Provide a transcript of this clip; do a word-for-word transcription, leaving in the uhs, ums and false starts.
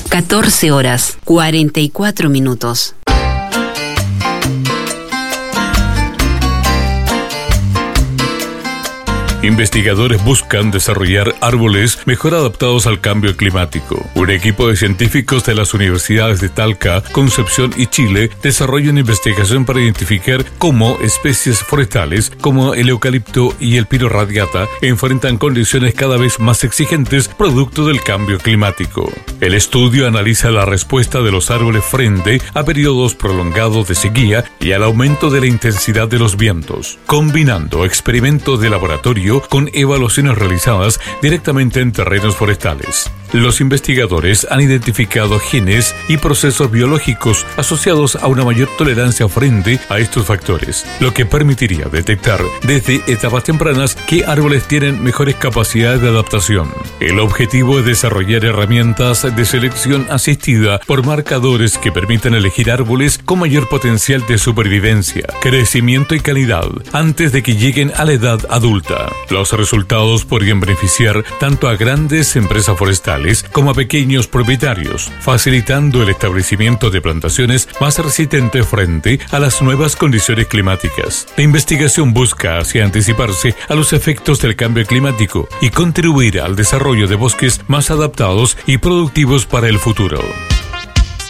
catorce horas, cuarenta y cuatro minutos. Investigadores buscan desarrollar árboles mejor adaptados al cambio climático. Un equipo de científicos de las universidades de Talca, Concepción y Chile desarrolla una investigación para identificar cómo especies forestales como el eucalipto y el pino radiata enfrentan condiciones cada vez más exigentes producto del cambio climático. El estudio analiza la respuesta de los árboles frente a periodos prolongados de sequía y al aumento de la intensidad de los vientos, combinando experimentos de laboratorio con evaluaciones realizadas directamente en terrenos forestales. Los investigadores han identificado genes y procesos biológicos asociados a una mayor tolerancia frente a estos factores, lo que permitiría detectar desde etapas tempranas qué árboles tienen mejores capacidades de adaptación. El objetivo es desarrollar herramientas de selección asistida por marcadores que permitan elegir árboles con mayor potencial de supervivencia, crecimiento y calidad antes de que lleguen a la edad adulta. Los resultados podrían beneficiar tanto a grandes empresas forestales como a pequeños propietarios, facilitando el establecimiento de plantaciones más resistentes frente a las nuevas condiciones climáticas. La investigación busca así anticiparse a los efectos del cambio climático y contribuir al desarrollo de bosques más adaptados y productivos para el futuro.